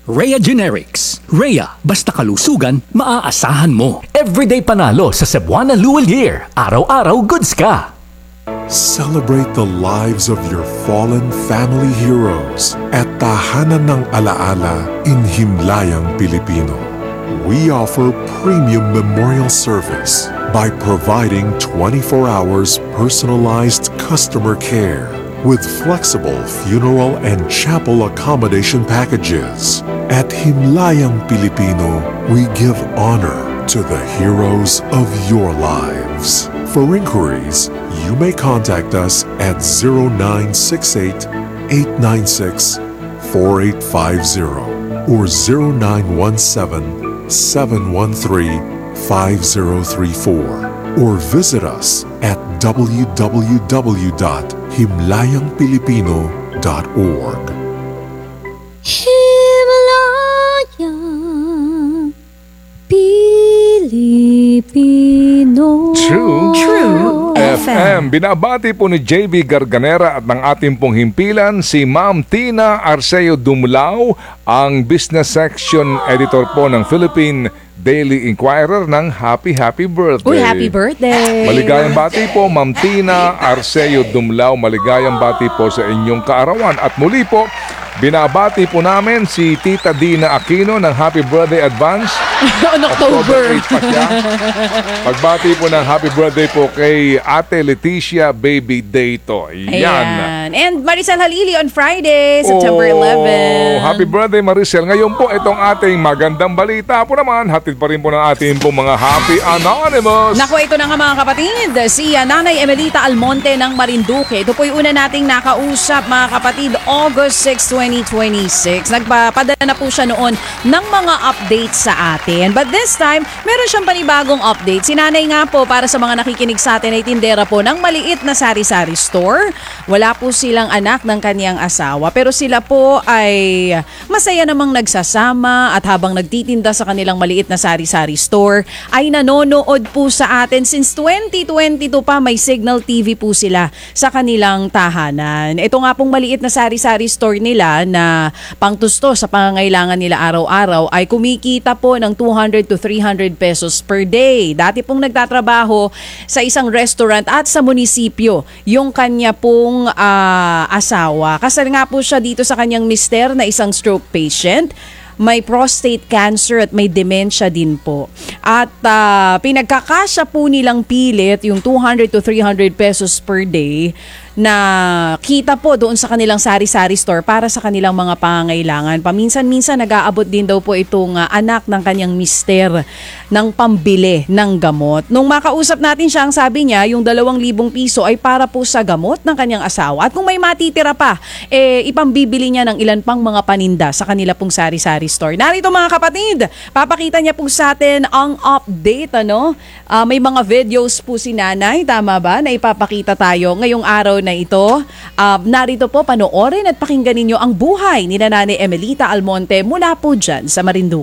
Rhea Generics. Rhea, basta kalusugan, maaasahan mo. Everyday panalo sa Cebuana Luwal Year. Araw-araw goods ka. Celebrate the lives of your fallen family heroes at Tahanan ng Alaala in Himlayang, Pilipino. We offer premium memorial service by providing 24 hours personalized customer care with flexible funeral and chapel accommodation packages. At Himlayang Pilipino, we give honor to the heroes of your lives. For inquiries, you may contact us at 0968-896-4850 or 0917-713-5034 or visit us at www.himlayangpilipino.org. Himlayang Pilipino. True FM. Binabati po ni JB Garganera at ng ating pong himpilan si Ma'am Tina Arceo Dumlao, ang business section editor po ng Philippine Daily Inquirer ng happy birthday. Uy, happy birthday! Maligayang bati po, Ma'am Tina Arceo Dumlao. Maligayang bati po sa inyong kaarawan. At muli po, binabati po namin si Tita Dina Aquino ng happy birthday advance. On October. 8 pa siya. Pagbati po ng happy birthday po kay Ate Leticia Baby Dayto. Yan. And Maricel Halili on Friday, September 11. Happy birthday, Maricel. Ngayon po, itong ating magandang balita po naman, hatid pa rin po ng ating po mga Happy Anonymous. Naku, ito na nga mga kapatid, si Nanay Emelita Almonte ng Marinduque. Ito po yung una nating nakausap mga kapatid, August 6, 2026. Nagpapadala na po siya noon ng mga updates sa atin. But this time, meron siyang panibagong update. Si Nanay nga po, para sa mga nakikinig sa atin, ay tindera po ng maliit na sari-sari store. Wala po silang anak ng kaniyang asawa, pero sila po ay masaya namang nagsasama at habang nagtitinda sa kanilang maliit na sari-sari store ay nanonood po sa atin. Since 2022 pa, may Signal TV po sila sa kanilang tahanan. Ito nga pong maliit na sari-sari store nila na pangtusto sa pangangailangan nila araw-araw ay kumikita po ng 200 to 300 pesos per day. Dati pong nagtatrabaho sa isang restaurant at sa munisipyo yung kanya pong asawa. Kasal nga po siya dito sa kanyang mister na isang stroke patient. May prostate cancer at may dementia din po. At pinagkakasya po nilang pilit yung 200 to 300 pesos per day na kita po doon sa kanilang sari-sari store para sa kanilang mga pangangailangan. Paminsan-minsan nag-aabot din daw po itong anak ng kanyang mister ng pambili ng gamot. Nung makausap natin siya, ang sabi niya, yung 2,000 piso ay para po sa gamot ng kanyang asawa. At kung may matitira pa, ipambibili niya ng ilan pang mga paninda sa kanila pong sari-sari store. Narito mga kapatid, papakita niya po sa atin ang update. May mga videos po si Nanay, tama ba, na ipapakita tayo ngayong araw na ito. Narito po, panoorin at pakinggan ninyo ang buhay ni Nanay Emelita Almonte mula po dyan sa Marinduque.